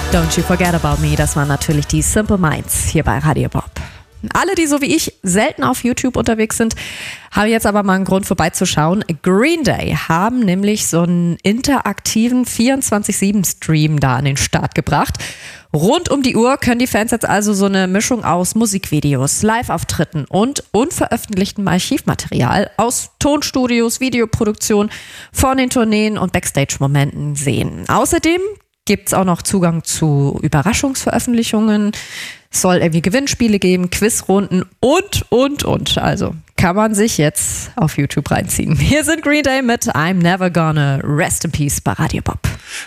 Don't You Forget About Me, das waren natürlich die Simple Minds hier bei Radio Bob. Alle, die so wie ich selten auf YouTube unterwegs sind, haben jetzt aber mal einen Grund vorbeizuschauen. Green Day haben nämlich so einen interaktiven 24/7-Stream da an den Start gebracht. Rund um die Uhr können die Fans jetzt also so eine Mischung aus Musikvideos, Live-Auftritten und unveröffentlichtem Archivmaterial aus Tonstudios, Videoproduktion von den Tourneen und Backstage-Momenten sehen. Außerdem gibt es auch noch Zugang zu Überraschungsveröffentlichungen. Es soll irgendwie Gewinnspiele geben, Quizrunden und. Also kann man sich jetzt auf YouTube reinziehen. Hier sind Green Day mit I'm Never Gonna Rest in Peace bei Radio Bob.